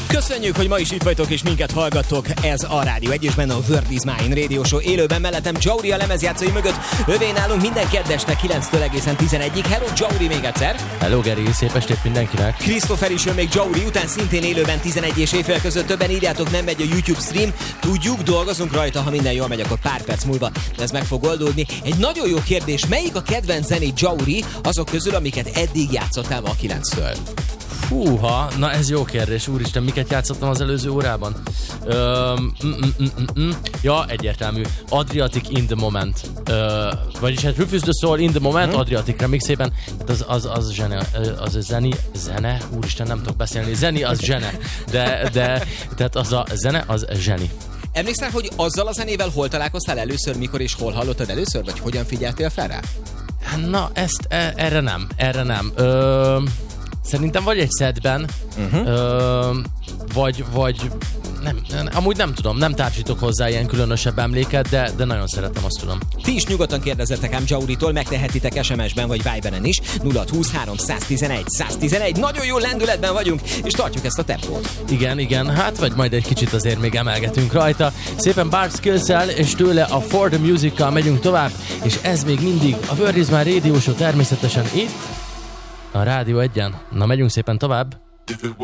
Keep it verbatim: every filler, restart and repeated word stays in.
Köszönjük, hogy ma is itt vagytok és minket hallgattok. Ez a Rádió egy és benne a World is Mine Radio Show. Élőben mellettem Jauri a lemezjátszói mögött. Övé nálunk minden keddesnek kilenctől egészen tizenegyig. Hello Jauri még egyszer. Hello Geri, szép estét mindenkinek. Christopher is jön még Jauri után, szintén élőben tizenegy és éjfél között. Többen írjátok, nem megy a YouTube stream. Tudjuk, dolgozunk rajta, ha minden jól megy, akkor pár perc múlva ez meg fog oldódni. Egy nagyon jó kérdés, melyik a kedvenc zenét Jauri azok közül, amiket eddig játszottál ma a kilenctől? Fúha, na ez jó kérdés, úristen, miket játszottam az előző órában? Öm, mm, mm, mm, mm. Ja, egyértelmű. Adriatic in the moment. Ö, vagyis hát Rufus the Soul in the moment, hmm. Adriatic remixében. Hát az, az, az zsene, az a zeni, zene, úristen, nem tudok beszélni. Zeni az zsene, de, de tehát az a zene, az zseni. Emlékszel, hogy azzal a zenével hol találkoztál először, mikor és hol hallottad először, vagy hogyan figyeltél fel rá? Na, ezt, e, erre nem, erre nem. Ö, Szerintem vagy egy szedben, uh-huh. ö, vagy, vagy nem, amúgy nem tudom, nem társítok hozzá ilyen különösebb emléket, de, de nagyon szeretem, azt tudom. Ti is nyugodtan kérdezzetek ám Jauritól, megtehetitek es em es-ben vagy Viberen is. nulla húszhárom száztizenegy száztizenegy. Nagyon jó lendületben vagyunk, és tartjuk ezt a tempót. Igen, igen, hát vagy majd egy kicsit azért még emelgetünk rajta. Szépen Bart Skills-el, és tőle a For the Music-kal megyünk tovább, és ez még mindig a World is Mine Radio Show természetesen itt, a Rádió egyen. Na, megyünk szépen tovább.